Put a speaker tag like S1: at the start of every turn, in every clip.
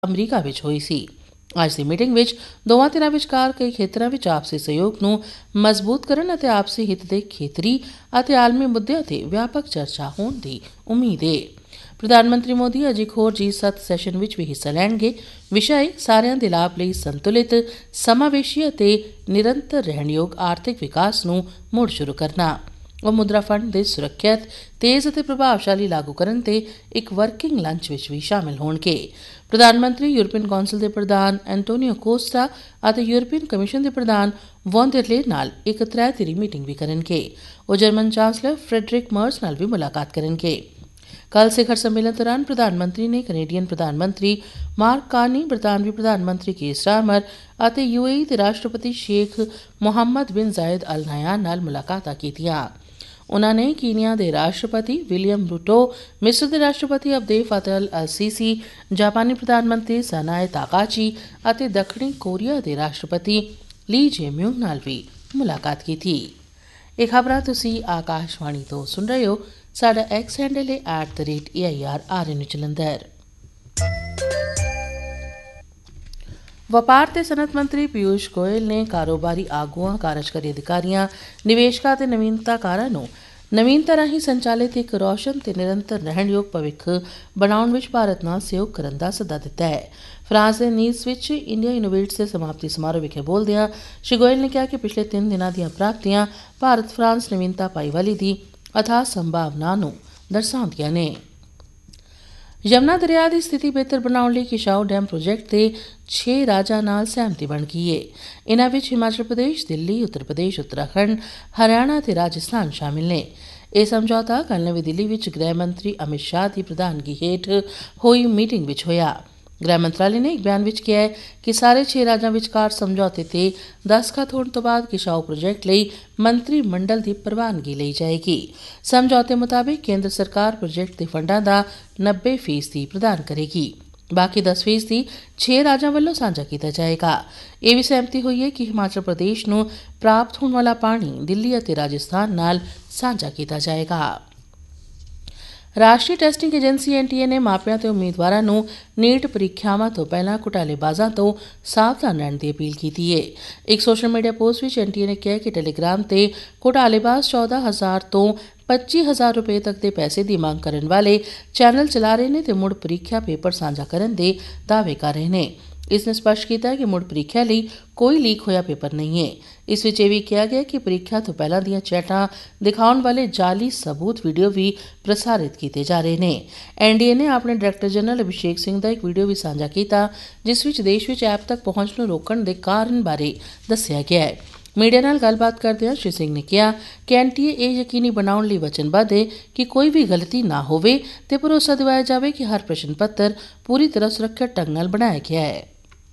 S1: America ਵਿੱਚ ਹੋਈ ਸੀ। ਅੱਜ ਦੀ ਮੀਟਿੰਗ ਵਿੱਚ ਦੋਵਾਂ ਧਿਰਾਂ ਵਿਚਕਾਰ ਕਈ ਖੇਤਰਾਂ ਵਿੱਚ ਆਪਸੀ ਸਹਿਯੋਗ ਨੂੰ ਮਜ਼ਬੂਤ ਕਰਨ ਅਤੇ ਆਪਸੀ ਹਿੱਤ ਦੇ ਖੇਤਰੀ ਅਤੇ ਆਲਮੀ ਮੁੱਦਿਆਂ ਤੇ ਵਿਆਪਕ ਚਰਚਾ ਹੋਣ ਦੀ ਉਮੀਦ ਹੈ। ਪ੍ਰਧਾਨ ਮੰਤਰੀ ਮੋਦੀ ਅੱਜ ਇੱਕ ਹੋਰ G7 ਸੈਸ਼ਨ ਵਿੱਚ ਵੀ ਹਿੱਸਾ ਲੈਣਗੇ। ਵਿਸ਼ਾ ਹੈ ਸਾਰਿਆਂ ਦੇ ਲਾਭ ਲਈ ਸੰਤੁਲਿਤ, ਸਮਾਵੇਸ਼ੀ ਅਤੇ ਨਿਰੰਤਰ ਰਹਿਣਯੋਗ ਆਰਥਿਕ ਵਿਕਾਸ ਨੂੰ ਮੁੜ ਸ਼ੁਰੂ ਕਰਨਾ। ਉਹ ਮੁਦਰਾ ਫੰਡ ਦੇ ਸੁਰੱਖਿਅਤ, ਤੇਜ਼ ਅਤੇ ਪ੍ਰਭਾਵਸ਼ਾਲੀ ਲਾਗੂ ਕਰਨ ਤੇ ਇੱਕ ਵਰਕਿੰਗ ਲੰਚ ਵਿੱਚ ਵੀ ਸ਼ਾਮਿਲ ਹੋਣਗੇ। ਪ੍ਰਧਾਨ ਮੰਤਰੀ ਯੂਰਪੀਅਨ ਕੌਂਸਲ ਦੇ ਪ੍ਰਧਾਨ ਐਂਟੋਨੀਓ ਕੋਸਟਾ ਅਤੇ ਯੂਰਪੀਅਨ ਕਮਿਸ਼ਨ ਦੇ ਪ੍ਰਧਾਨ ਵੌਨ ਡਰ ਲੇਨ ਨਾਲ ਇੱਕ ਤ੍ਰੈ-ਧਿਰੀ ਮੀਟਿੰਗ ਵੀ ਕਰਨਗੇ। ਉਹ ਜਰਮਨ ਚਾਂਸਲਰ ਫਰੈਡਰਿਕ ਮਰਜ਼ ਨਾਲ ਵੀ ਮੁਲਾਕਾਤ ਕਰਨਗੇ। ਕੱਲ ਸਿਖਰ ਸੰਮੇਲਨ ਦੌਰਾਨ ਪ੍ਰਧਾਨ ਮੰਤਰੀ ਨੇ ਕੈਨੇਡੀਅਨ ਪ੍ਰਧਾਨ ਮੰਤਰੀ ਮਾਰਕ ਕਾਰਨੀ, ਬਰਤਾਨਵੀ ਪ੍ਰਧਾਨ ਮੰਤਰੀ ਕੀਰ ਸਟਾਰਮਰ ਅਤੇ UAE ਦੇ ਰਾਸ਼ਟਰਪਤੀ ਸ਼ੇਖ ਮੁਹੰਮਦ ਬਿਨ ਜ਼ਾਇਦ ਅਲ ਨਹਿਯਾਨ ਨਾਲ ਮੁਲਾਕਾਤਾਂ ਕੀਤੀਆਂ। ਉਨ੍ਹਾਂ ਨੇ ਕੀਨੀਆ ਦੇ ਰਾਸ਼ਟਰਪਤੀ ਵਿਲੀਅਮ ਰੂਟੋ, ਮਿਸਰ ਦੇ ਰਾਸ਼ਟਰਪਤੀ ਅਬਦੇਲ ਫਤਹ ਅਲ ਸੀਸੀ, ਜਾਪਾਨੀ ਪ੍ਰਧਾਨ ਮੰਤਰੀ ਸਨਾਏ ਤਾਕਾਚੀ ਅਤੇ ਦੱਖਣੀ ਕੋਰੀਆ ਦੇ ਰਾਸ਼ਟਰਪਤੀ ਲੀ ਜੇ-ਮਿਊਂਗ ਨਾਲ ਵੀ ਮੁਲਾਕਾਤ ਕੀਤੀ। ਇਹ ਖਬਰਾਂ ਤੁਸੀਂ ਆਕਾਸ਼ਵਾਣੀ ਤੋਂ ਸੁਣ ਰਹੇ ਹੋ। ਸਾਡਾ ਐਕਸ ਹੈਂਡਲ ਹੈ @AIRRN ਜਲੰਧਰ। ਵਪਾਰ ਤੇ ਸਨਅਤ ਮੰਤਰੀ ਪੀਯੂਸ਼ ਗੋਇਲ ਨੇ ਕਾਰੋਬਾਰੀ ਆਗੂਆਂ, ਕਾਰਜਕਾਰੀ ਅਧਿਕਾਰੀਆਂ, ਨਿਵੇਸ਼ਕਾਂ ਅਤੇ ਨਵੀਨਤਾਕਾਰਾਂ ਨੂੰ ਨਵੀਨਤਾ ਰਾਹੀਂ ਸੰਚਾਲਿਤ ਇੱਕ ਰੌਸ਼ਨ ਤੇ ਨਿਰੰਤਰ ਰਹਿਣਯੋਗ ਭਵਿੱਖ ਬਣਾਉਣ ਵਿੱਚ ਭਾਰਤ ਨਾਲ ਸਹਿਯੋਗ ਕਰਨ ਦਾ ਸੱਦਾ ਦਿੱਤਾ ਹੈ। ਫਰਾਂਸ ਦੇ ਨੀਸ ਵਿੱਚ ਇੰਡੀਆ ਇਨੋਵੇਟਸ ਦੇ ਸਮਾਪਤੀ ਸਮਾਰੋਹ ਵਿਖੇ ਬੋਲਦਿਆਂ ਸ਼੍ਰੀ ਗੋਇਲ ਨੇ ਕਿਹਾ ਕਿ ਪਿਛਲੇ 3 ਦਿਨਾਂ ਦੀਆਂ ਪ੍ਰਾਪਤੀਆਂ ਭਾਰਤ ਫਰਾਂਸ ਨਵੀਨਤਾ ਭਾਈਵਾਲੀ ਦੀ ਅਥਾਹ ਸੰਭਾਵਨਾ ਨੂੰ ਦਰਸਾਉਂਦੀਆਂ ਨੇ। ਯਮੁਨਾ ਦਰਿਆ ਦੀ ਸਥਿਤੀ ਬਿਹਤਰ ਬਣਾਉਣ ਲਈ ਕਿਸ਼ਾਊ ਡੈਮ ਪ੍ਰੋਜੈਕਟ ਤੇ 6 ਰਾਜਾਂ ਨਾਲ ਸਹਿਮਤੀ ਬਣ ਗਈ ਹੈ। ਇਨ੍ਹਾਂ ਵਿੱਚ ਹਿਮਾਚਲ ਪ੍ਰਦੇਸ਼, ਦਿੱਲੀ, ਉੱਤਰ ਪ੍ਰਦੇਸ਼, ਉੱਤਰਾਖੰਡ, ਹਰਿਆਣਾ ਅਤੇ ਰਾਜਸਥਾਨ ਸ਼ਾਮਿਲ ਨੇ। ਇਹ ਸਮਝੌਤਾ ਕੱਲ੍ਹ ਨਵੀਂ ਦਿੱਲੀ ਵਿੱਚ ਗ੍ਰਹਿ ਮੰਤਰੀ ਅਮਿਤ ਸ਼ਾਹ ਦੀ ਪ੍ਰਧਾਨਗੀ ਹੇਠ ਹੋਈ ਮੀਟਿੰਗ ਵਿੱਚ ਹੋਇਆ। ਗ੍ਰਹਿ ਮੰਤਰਾਲੇ ਨੇ ਇੱਕ ਬਿਆਨ ਵਿੱਚ ਕਿਹਾ ਹੈ ਕਿ ਸਾਰੇ 6 ਰਾਜਾਂ ਵਿਚਕਾਰ ਸਮਝੌਤੇ ਤੇ ਦਸਤਖਤ ਹੋਣ ਤੋਂ ਬਾਅਦ ਕਿਸ਼ਾਊ ਪ੍ਰੋਜੈਕਟ ਲਈ ਮੰਤਰੀ ਮੰਡਲ ਦੀ ਪ੍ਰਵਾਨਗੀ ਲਈ ਜਾਏਗੀ। ਸਮਝੌਤੇ ਮੁਤਾਬਿਕ ਕੇਂਦਰ ਸਰਕਾਰ ਪ੍ਰੋਜੈਕਟ ਦੇ ਫੰਡਾਂ ਦਾ 90% ਪ੍ਰਦਾਨ ਕਰੇਗੀ। ਬਾਕੀ 10% 6 ਰਾਜਾਂ ਵੱਲੋਂ ਸਾਂਝਾ ਕੀਤਾ ਜਾਏਗਾ। ਇਹ ਵੀ ਸਹਿਮਤੀ ਹੋਈ ਹੈ ਕਿ ਹਿਮਾਚਲ ਪ੍ਰਦੇਸ਼ ਨੂੰ ਪ੍ਰਾਪਤ ਹੋਣ ਵਾਲਾ ਪਾਣੀ ਦਿੱਲੀ ਅਤੇ ਰਾਜਸਥਾਨ ਨਾਲ ਸਾਂਝਾ ਕੀਤਾ ਜਾਏਗਾ। ਰਾਸ਼ਟਰੀ ਟੈਸਟਿੰਗ ਏਜੰਸੀ NTA ਨੇ ਮਾਪਿਆਂ ਤੇ ਉਮੀਦਵਾਰਾਂ ਨੂੰ ਨੀਟ ਪ੍ਰੀਖਿਆਵਾਂ ਤੋਂ ਪਹਿਲਾਂ ਘੁਟਾਲੇਬਾਜ਼ਾਂ ਤੋਂ ਸਾਵਧਾਨ ਰਹਿਣ ਦੀ ਅਪੀਲ ਕੀਤੀ ਹੈ। ਇੱਕ ਸੋਸ਼ਲ ਮੀਡੀਆ ਪੋਸਟ ਵਿੱਚ NTA ਨੇ ਕਿਹਾ ਕਿ ਟੈਲੀਗ੍ਰਾਮ ਤੇ ਘੁਟਾਲੇਬਾਜ਼ 14,000 ਤੋਂ 25,000 ਰੁਪਏ ਤੱਕ ਦੇ ਪੈਸੇ ਦੀ ਮੰਗ ਕਰਨ ਵਾਲੇ ਚੈਨਲ ਚਲਾ ਰਹੇ ਨੇ ਤੇ ਮੁੜ ਪ੍ਰੀਖਿਆ ਪੇਪਰ ਸਾਂਝਾ ਕਰਨ ਦੇ ਦਾਅਵੇ ਕਰ ਰਹੇ ਨੇ। ਇਸ ਨੇ ਸਪਸ਼ਟ ਕੀਤਾ ਕਿ ਮੁੜ ਪ੍ਰੀਖਿਆ ਲਈ ਕੋਈ ਲੀਕ ਹੋਇਆ ਪੇਪਰ ਨਹੀਂ ਹੈ। ਇਸ ਵਿੱਚ ਇਹ ਵੀ ਕਿਹਾ ਗਿਆ ਕਿ ਪ੍ਰੀਖਿਆ ਤੋਂ ਪਹਿਲਾਂ ਦੀਆਂ ਚੈਟਾਂ ਦਿਖਾਉਣ ਵਾਲੇ ਜਾਲੀ ਸਬੂਤ ਵੀਡੀਓ ਵੀ ਪ੍ਰਸਾਰਿਤ ਕੀਤੇ ਜਾ ਰਹੇ ਨੇ। NDA ਨੇ ਆਪਣੇ ਡਾਇਰੈਕਟਰ ਜਨਰਲ ਅਭਿਸ਼ੇਕ ਸਿੰਘ ਦਾ ਇੱਕ ਵੀਡੀਓ ਵੀ ਸਾਂਝਾ ਕੀਤਾ, ਜਿਸ ਵਿੱਚ ਦੇਸ਼ ਵਿੱਚ ਐਪ ਤੱਕ ਪਹੁੰਚ ਨੂੰ ਰੋਕਣ ਦੇ ਕਾਰਨ ਬਾਰੇ ਦੱਸਿਆ ਗਿਆ ਹੈ। ਮੀਡੀਆ ਨਾਲ ਗੱਲਬਾਤ ਕਰਦਿਆਂ ਸ਼੍ਰੀ ਸਿੰਘ ਨੇ ਕਿਹਾ ਕਿ NTA ਇਹ ਯਕੀਨੀ ਬਣਾਉਣ ਲਈ ਵਚਨਬੱਧ ਹੈ ਕਿ ਕੋਈ ਵੀ ਗਲਤੀ ਨਾ ਹੋਵੇ ਤੇ ਭਰੋਸਾ ਦਿਵਾਇਆ ਜਾਵੇ ਕਿ ਹਰ ਪ੍ਰਸ਼ਨ ਪੱਤਰ ਪੂਰੀ ਤਰ੍ਹਾਂ ਸੁਰੱਖਿਅਤ ਢੰਗ ਨਾਲ ਬਣਾਇਆ ਗਿਆ ਹੈ।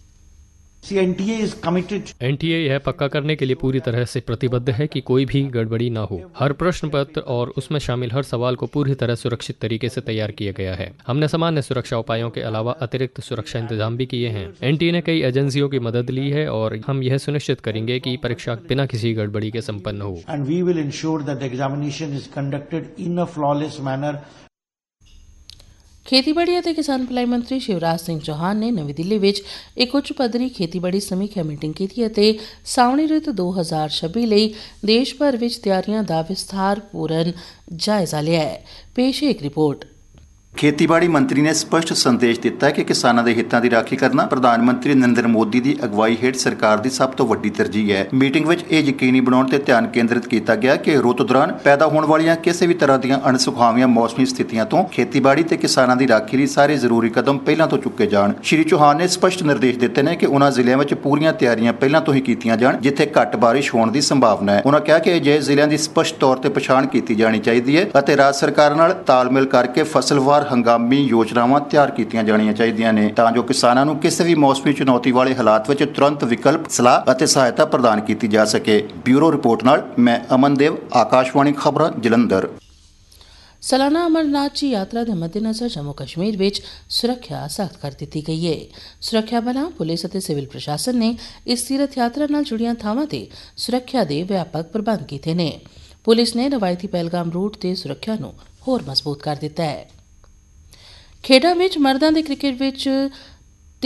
S2: NTA यह पक्का करने के लिए पूरी तरह से प्रतिबद्ध है कि कोई भी गड़बड़ी न हो। हर प्रश्न पत्र और उसमें शामिल हर सवाल को पूरी तरह सुरक्षित तरीके से तैयार किया गया है। हमने सामान्य सुरक्षा उपायों के अलावा अतिरिक्त सुरक्षा इंतजाम भी किए हैं। NTA ने कई एजेंसियों की मदद ली है और हम यह सुनिश्चित करेंगे कि परीक्षा बिना किसी गड़बड़ी के संपन्न हो।
S3: And we will ensure that the examination is conducted in a flawless manner.
S1: ਖੇਤੀਬਾੜੀ ਅਤੇ ਕਿਸਾਨ ਭਲਾਈ ਮੰਤਰੀ ਸ਼ਿਵਰਾਜ ਸਿੰਘ ਚੌਹਾਨ ਨੇ ਨਵੀਂ ਦਿੱਲੀ ਵਿੱਚ ਇੱਕ ਉੱਚ ਪੱਧਰੀ ਖੇਤੀਬਾੜੀ ਸਮੀਖਿਆ ਮੀਟਿੰਗ ਕੀਤੀ ਅਤੇ ਸਾਵਣੀ ਰੁੱਤ 2026 ਲਈ ਦੇਸ਼ ਭਰ ਵਿੱਚ ਤਿਆਰੀਆਂ ਦਾ ਵਿਸਥਾਰਪੂਰਨ ਜਾਇਜ਼ਾ ਲਿਆ ਹੈ। ਪੇਸ਼ ਹੈ ਇੱਕ ਰਿਪੋਰਟ।
S4: ਖੇਤੀਬਾੜੀ ਮੰਤਰੀ ਨੇ ਸਪਸ਼ਟ ਸੰਦੇਸ਼ ਦਿੱਤਾ ਕਿ ਕਿਸਾਨਾਂ ਦੇ ਹਿੱਤਾਂ ਦੀ ਰਾਖੀ ਕਰਨਾ ਪ੍ਰਧਾਨ ਮੰਤਰੀ ਨਰਿੰਦਰ ਮੋਦੀ ਦੀ ਅਗਵਾਈ ਹੇਠ ਸਰਕਾਰ ਦੀ ਸਭ ਤੋਂ ਵੱਡੀ ਤਰਜੀਹ ਹੈ। ਮੀਟਿੰਗ ਵਿੱਚ ਇਹ ਯਕੀਨੀ ਬਣਾਉਣ ਤੇ ਧਿਆਨ ਕੇਂਦਰਿਤ ਕੀਤਾ ਗਿਆ ਕਿ ਰੁੱਤ ਦੌਰਾਨ ਪੈਦਾ ਹੋਣ ਵਾਲੀਆਂ ਕਿਸੇ ਵੀ ਤਰ੍ਹਾਂ ਦੀਆਂ ਅਣਸੁਖਾਵੀਆਂ ਮੌਸਮੀ ਸਥਿਤੀਆਂ ਤੋਂ ਖੇਤੀਬਾੜੀ ਤੇ ਕਿਸਾਨਾਂ ਦੀ ਰਾਖੀ ਲਈ ਸਾਰੇ ਜ਼ਰੂਰੀ ਕਦਮ ਪਹਿਲਾਂ ਤੋਂ ਚੁੱਕੇ ਜਾਣ। ਸ਼੍ਰੀ ਚੌਹਾਨ ਨੇ ਸਪਸ਼ਟ ਨਿਰਦੇਸ਼ ਦਿੱਤੇ ਨੇ ਕਿ ਉਨ੍ਹਾਂ ਜ਼ਿਲ੍ਹਿਆਂ ਵਿੱਚ ਪੂਰੀਆਂ ਤਿਆਰੀਆਂ ਪਹਿਲਾਂ ਤੋਂ ਹੀ ਕੀਤੀਆਂ ਜਾਣ ਜਿੱਥੇ ਘੱਟ ਬਾਰਿਸ਼ ਹੋਣ ਦੀ ਸੰਭਾਵਨਾ ਹੈ। ਉਨ੍ਹਾਂ ਕਿਹਾ ਕਿ ਅਜਿਹੇ ਜ਼ਿਲ੍ਹਿਆਂ ਦੀ ਸਪਸ਼ਟ ਤੌਰ ਤੇ ਪਛਾਣ ਕੀਤੀ ਜਾਣੀ ਚਾਹੀਦੀ ਹੈ ਅਤੇ ਰਾਜ ਸਰਕਾਰ ਨਾਲ ਤਾਲਮੇਲ ਕਰਕੇ ਫਸਲਵਾਰ ਹੰਗਾਮੀ ਯੋਜਨਾਵਾਂ ਤਿਆਰ ਕੀਤੀਆਂ ਜਾਣੀਆਂ ਚਾਹੀਦੀਆਂ ਨੇ ਤਾਂ ਜੋ ਕਿਸਾਨਾਂ ਨੂੰ ਕਿਸੇ ਵੀ ਮੌਸਮੀ ਚੁਣੌਤੀ ਵਾਲੇ ਹਾਲਾਤ ਵਿੱਚ ਤੁਰੰਤ ਵਿਕਲਪ, ਸਲਾਹ ਅਤੇ ਸਹਾਇਤਾ ਪ੍ਰਦਾਨ ਕੀਤੀ ਜਾ ਸਕੇ। ਬਿਊਰੋ ਰਿਪੋਰਟ ਨਾਲ ਮੈਂ ਅਮਨਦੇਵ, ਆਕਾਸ਼ਵਾਣੀ ਖਬਰਾਂ, ਜਲੰਧਰ।
S1: ਸਾਲਾਨਾ ਅਮਰਨਾਥ ਜੀ ਯਾਤਰਾ ਦੇ ਮੱਦੇਨਜ਼ਰ ਜੰਮੂ ਕਸ਼ਮੀਰ ਵਿੱਚ ਸੁਰੱਖਿਆ ਸਖਤ ਕਰ ਦਿੱਤੀ ਗਈ ਹੈ। ਸੁਰੱਖਿਆ ਬਲਾਂ, ਪੁਲਿਸ ਅਤੇ ਸਿਵਲ ਪ੍ਰਸ਼ਾਸਨ ਨੇ ਇਸ ਤੀਰਥ ਯਾਤਰਾ ਨਾਲ ਜੁੜੀਆਂ ਥਾਵਾਂ ਤੇ ਸੁਰੱਖਿਆ ਦੇ ਵਿਆਪਕ ਪ੍ਰਬੰਧ ਕੀਤੇ ਨੇ। ਪੁਲਿਸ ਨੇ ਰਵਾਇਤੀ ਪਹਿਲਗਾਮ ਰੂਟ ਤੇ ਸੁਰੱਖਿਆ ਨੂੰ ਹੋਰ ਮਜ਼ਬੂਤ ਕਰ ਦਿੱਤਾ ਹੈ। ਖੇਡਾਂ ਵਿੱਚ ਮਰਦਾਂ ਦੇ ਕ੍ਰਿਕਟ ਵਿੱਚ